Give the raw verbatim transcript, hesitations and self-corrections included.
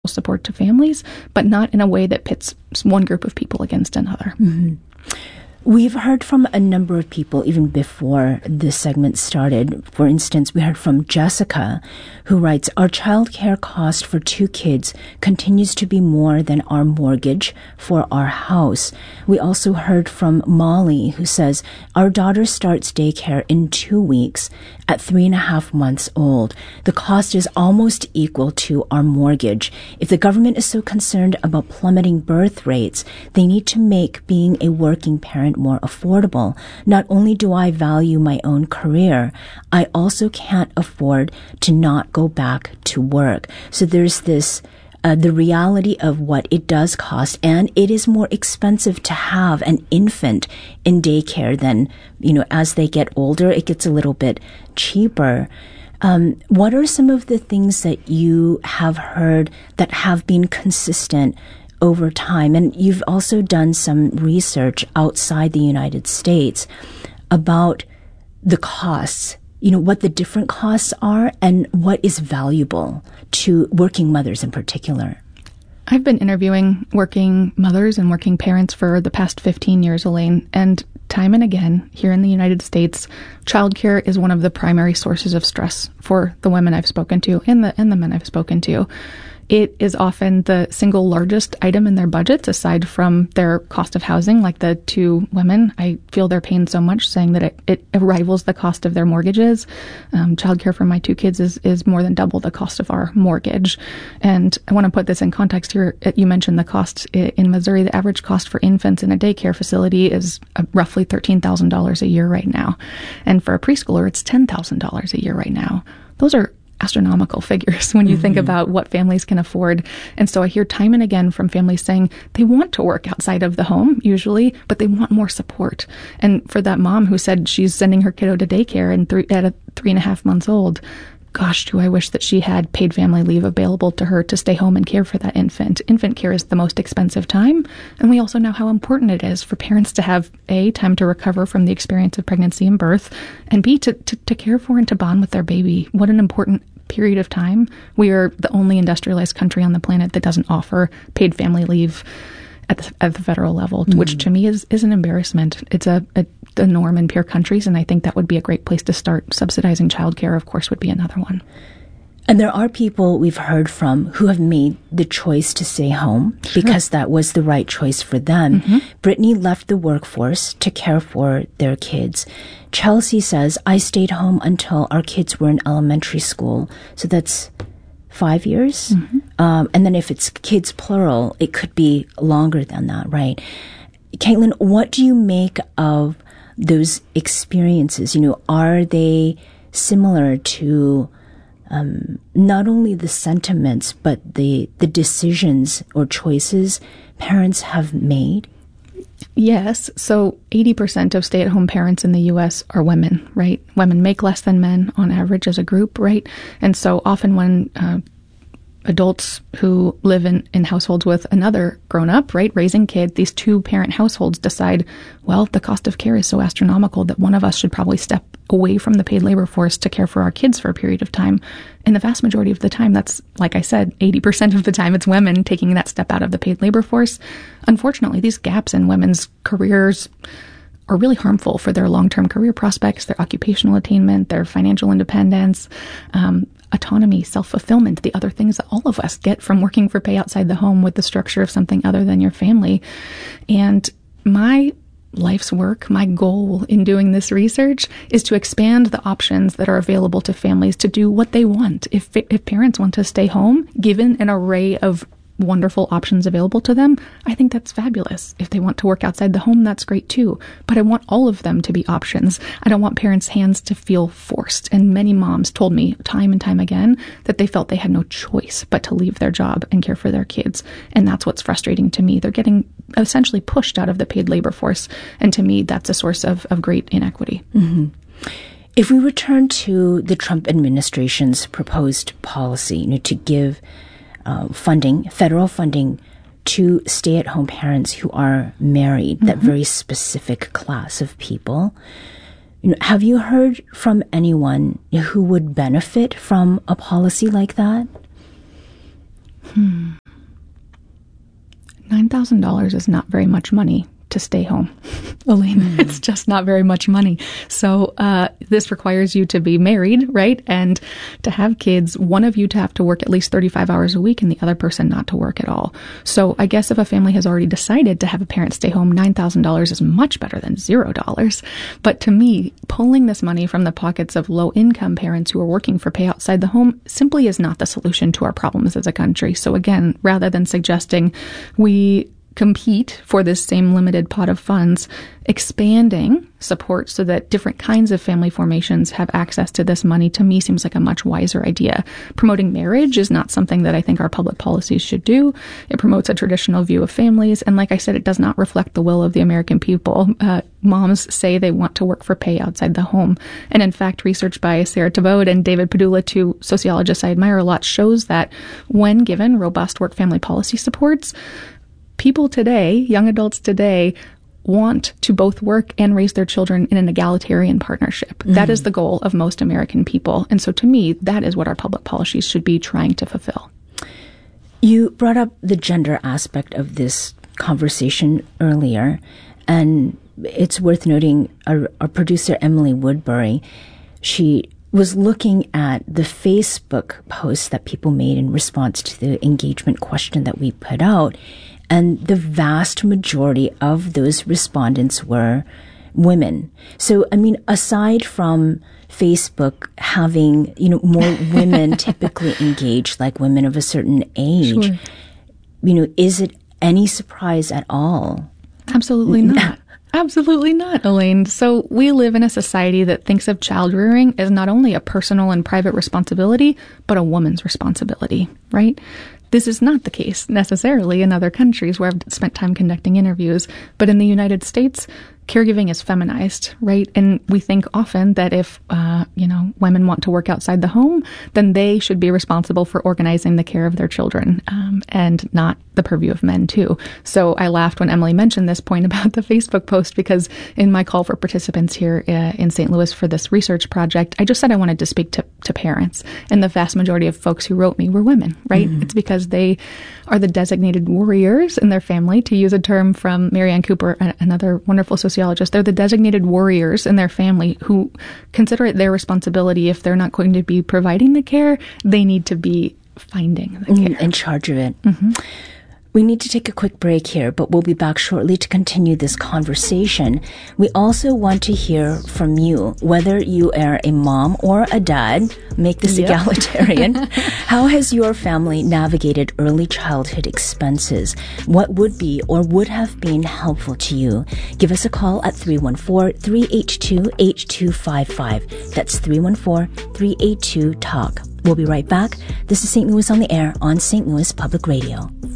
support to families, but not in a way that pits one group of people against another. Mm-hmm. We've heard from a number of people even before this segment started. For instance, we heard from Jessica, who writes, our childcare cost for two kids continues to be more than our mortgage for our house. We also heard from Molly, who says, our daughter starts daycare in two weeks at three and a half months old. The cost is almost equal to our mortgage. If the government is so concerned about plummeting birth rates, they need to make being a working parent more affordable. Not only do I value my own career, I also can't afford to not go back to work. So there's this Uh, the reality of what it does cost, and it is more expensive to have an infant in daycare than, you know, as they get older, it gets a little bit cheaper. Um, what are some of the things that you have heard that have been consistent over time? And you've also done some research outside the United States about the costs, you know, what the different costs are and what is valuable to working mothers in particular. I've been interviewing working mothers and working parents for the past fifteen years, Elaine, and time and again, here in the United States, childcare is one of the primary sources of stress for the women I've spoken to and the, and the men I've spoken to. It is often the single largest item in their budgets, aside from their cost of housing. Like the two women, I feel their pain so much, saying that it, it rivals the cost of their mortgages. Um, childcare for my two kids is, is more than double the cost of our mortgage. And I want to put this in context here. You mentioned the cost in Missouri. The average cost for infants in a daycare facility is roughly thirteen thousand dollars a year right now. And for a preschooler, it's ten thousand dollars a year right now. Those are astronomical figures when you mm-hmm. think about what families can afford. And so I hear time and again from families saying they want to work outside of the home usually, but they want more support. And for that mom who said she's sending her kiddo to daycare and three, at a three and a half months old, gosh, do I wish that she had paid family leave available to her to stay home and care for that infant. Infant care is the most expensive time. And we also know how important it is for parents to have A, time to recover from the experience of pregnancy and birth, and B, to, to, to care for and to bond with their baby. What an important period of time. We are the only industrialized country on the planet that doesn't offer paid family leave at the, at the federal level, mm-hmm. which to me is, is an embarrassment. It's a, a, a norm in peer countries, and I think that would be a great place to start. Subsidizing childcare, of course, would be another one. And there are people we've heard from who have made the choice to stay home sure. because that was the right choice for them. Mm-hmm. Brittany left the workforce to care for their kids. Chelsea says, I stayed home until our kids were in elementary school. So that's five years. Mm-hmm. Um, and then if it's kids plural, it could be longer than that, right? Caitlin, what do you make of those experiences? You know, are they similar to Um, not only the sentiments, but the, the decisions or choices parents have made? Yes. So eighty percent of stay-at-home parents in the U S are women, right? Women make less than men on average as a group, right? And so often when uh, adults who live in, in households with another grown-up, right, raising kids, these two-parent households decide, well, the cost of care is so astronomical that one of us should probably step away from the paid labor force to care for our kids for a period of time. And the vast majority of the time, that's, like I said, eighty percent of the time, it's women taking that step out of the paid labor force. Unfortunately, these gaps in women's careers are really harmful for their long-term career prospects, their occupational attainment, their financial independence, um, autonomy, self-fulfillment, the other things that all of us get from working for pay outside the home with the structure of something other than your family. And my life's work, my goal in doing this research is to expand the options that are available to families to do what they want. If, if parents want to stay home, given an array of wonderful options available to them, I think that's fabulous. If they want to work outside the home, that's great too. But I want all of them to be options. I don't want parents' hands to feel forced. And many moms told me time and time again that they felt they had no choice but to leave their job and care for their kids. And that's what's frustrating to me. They're getting essentially pushed out of the paid labor force. And to me, that's a source of, of great inequity. Mm-hmm. If we return to the Trump administration's proposed policy, you know, to give Uh, funding, federal funding to stay-at-home parents who are married, mm-hmm. that very specific class of people. You know, have you heard from anyone who would benefit from a policy like that? Hmm. nine thousand dollars is not very much money to stay home, Elaine. Mm. It's just not very much money. So uh, this requires you to be married, right? And to have kids, one of you to have to work at least thirty-five hours a week and the other person not to work at all. So I guess if a family has already decided to have a parent stay home, nine thousand dollars is much better than zero dollars. But to me, pulling this money from the pockets of low-income parents who are working for pay outside the home simply is not the solution to our problems as a country. So again, rather than suggesting we compete for this same limited pot of funds, expanding support so that different kinds of family formations have access to this money, to me, seems like a much wiser idea. Promoting marriage is not something that I think our public policies should do. It promotes a traditional view of families. And like I said, it does not reflect the will of the American people. Uh, moms say they want to work for pay outside the home. And in fact, research by Sarah Tabode and David Padula, two sociologists I admire a lot, shows that when given robust work-family policy supports, people today, young adults today, want to both work and raise their children in an egalitarian partnership. Mm. That is the goal of most American people. And so to me, that is what our public policies should be trying to fulfill. You brought up the gender aspect of this conversation earlier, and it's worth noting our, our producer, Emily Woodbury, she was looking at the Facebook posts that people made in response to the engagement question that we put out. And the vast majority of those respondents were women. So, I mean, aside from Facebook having, you know, more women typically engaged, like women of a certain age, sure. you know, is it any surprise at all? Absolutely not. Absolutely not, Elaine. So we live in a society that thinks of child rearing as not only a personal and private responsibility, but a woman's responsibility, right? This is not the case necessarily in other countries where I've spent time conducting interviews, but in the United States, caregiving is feminized, right? And we think often that if, uh, you know, women want to work outside the home, then they should be responsible for organizing the care of their children, um, and not the purview of men too. So I laughed when Emily mentioned this point about the Facebook post, because in my call for participants here uh, in Saint Louis for this research project, I just said I wanted to speak to, to parents. And the vast majority of folks who wrote me were women, right? Mm-hmm. It's because they are the designated warriors in their family, to use a term from Marianne Cooper, another wonderful sociologist. They're the designated warriors in their family who consider it their responsibility. If they're not going to be providing the care, they need to be finding the care. In charge of it. Mm-hmm. We need to take a quick break here, but we'll be back shortly to continue this conversation. We also want to hear from you, whether you are a mom or a dad, make this yep. egalitarian. How has your family navigated early childhood expenses? What would be or would have been helpful to you? Give us a call at three one four, three eight two, eight two five five. That's three one four, three eight two, TALK. We'll be right back. This is Saint Louis on the Air on Saint Louis Public Radio.